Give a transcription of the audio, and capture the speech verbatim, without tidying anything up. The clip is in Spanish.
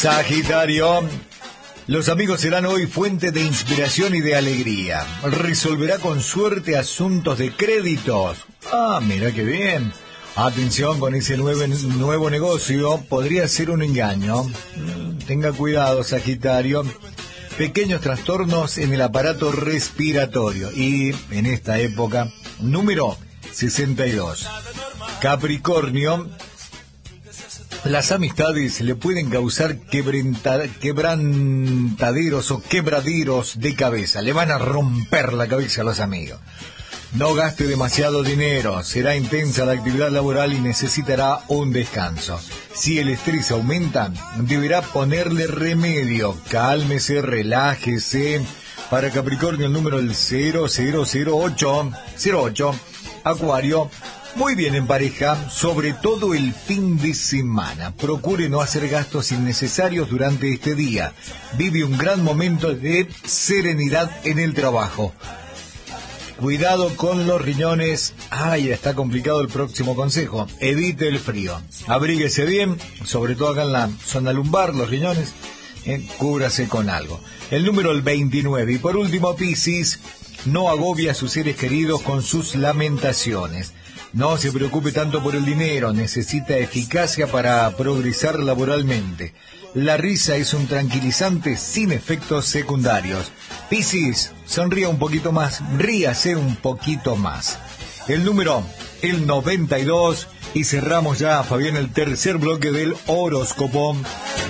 Sagitario, los amigos serán hoy fuente de inspiración y de alegría. Resolverá con suerte asuntos de créditos. Ah, mira qué bien. Atención con ese nuevo, nuevo negocio, podría ser un engaño. Tenga cuidado, Sagitario. Pequeños trastornos en el aparato respiratorio. Y en esta época, número sesenta y dos. Capricornio, las amistades le pueden causar quebranta, quebrantaderos o quebraderos de cabeza. Le van a romper la cabeza a los amigos. No gaste demasiado dinero, será intensa la actividad laboral y necesitará un descanso. Si el estrés aumenta, deberá ponerle remedio. Cálmese, relájese. Para Capricornio el número el cero cero cero ocho. Acuario, muy bien en pareja, sobre todo el fin de semana. Procure no hacer gastos innecesarios durante este día. Vive un gran momento de serenidad en el trabajo. Cuidado con los riñones. Ay, está complicado el próximo consejo. Evite el frío. Abríguese bien, sobre todo acá en la zona lumbar, los riñones. Eh, cúbrase con algo. El número el veintinueve. Y por último, Piscis, no agobie a sus seres queridos con sus lamentaciones. No se preocupe tanto por el dinero, necesita eficacia para progresar laboralmente. La risa es un tranquilizante sin efectos secundarios. Piscis, sonría un poquito más, ríase un poquito más. El número, el noventa y dos, y cerramos ya, Fabián, el tercer bloque del horóscopo.